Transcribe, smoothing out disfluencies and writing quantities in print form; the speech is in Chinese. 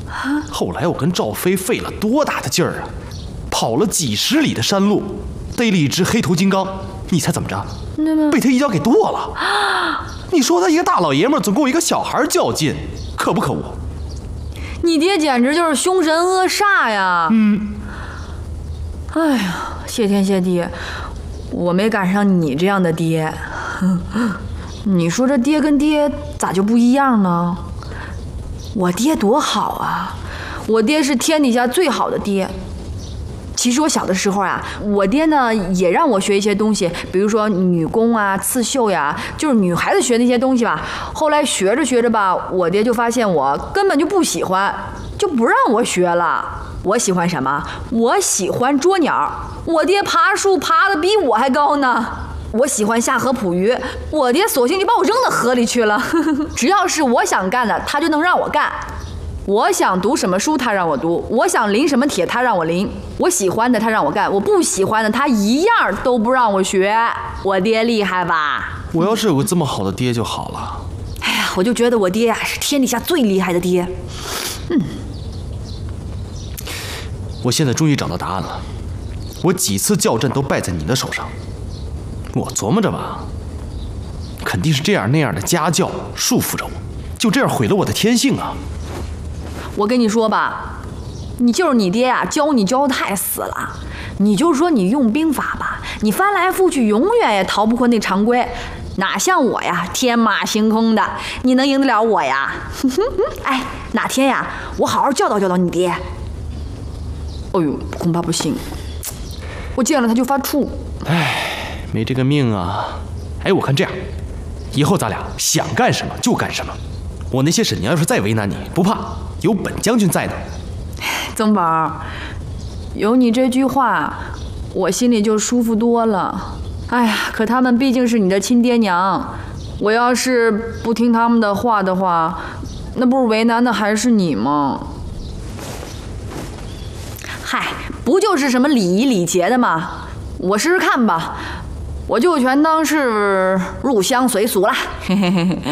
后来我跟赵飞费了多大的劲儿啊，跑了几十里的山路，逮了一只黑头金刚，你猜怎么着？被他一脚给剁了。你说他一个大老爷们总跟我一个小孩较劲，可不可恶？ 你爹简直就是凶神恶煞呀！哎呀，谢天谢地，我没赶上你这样的爹。你说这爹跟爹咋就不一样呢？我爹多好啊，我爹是天底下最好的爹。其实我小的时候啊，我爹呢也让我学一些东西，比如说女工啊、刺绣呀，就是女孩子学那些东西吧。后来学着学着吧，我爹就发现我根本就不喜欢，就不让我学了。我喜欢什么？我喜欢捉鸟。我爹爬树爬得比我还高呢。我喜欢下河捕鱼，我爹索性就把我扔到河里去了。只要是我想干的，他就能让我干。我想读什么书，他让我读；我想临什么帖，他让我临；我喜欢的，他让我干；我不喜欢的，他一样都不让我学。我爹厉害吧？ 我要是有个这么好的爹就好了。 哎呀，我就觉得我爹是天底下最厉害的爹。 我现在终于找到答案了，我几次校正都败在你的手上。我琢磨着吧，肯定是这样那样的家教束缚着我，就这样毁了我的天性啊。 我跟你说吧，你就是你爹呀，教你教得太死了。你就说你用兵法吧，你翻来覆去永远也逃不过那常规，哪像我呀，天马行空的，你能赢得了我呀？哎，哪天呀，我好好教导教导你爹。哎呦，恐怕不行，我见了他就发怵。 哎，没这个命啊。哎，我看这样，以后咱俩想干什么就干什么。我那些婶娘要是再为难你，不怕，有本将军在呢。 曾宝，有你这句话，我心里就舒服多了。哎呀，可他们毕竟是你的亲爹娘，我要是不听他们的话的话，那不是为难的还是你吗？嗨，不就是什么礼仪礼节的吗？我试试看吧，我就全当是入乡随俗了。嘿嘿嘿嘿。